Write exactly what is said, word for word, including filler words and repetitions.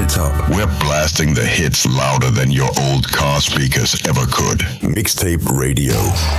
top. We're blasting the hits louder than your old car speakers ever could. Mixtape Radio.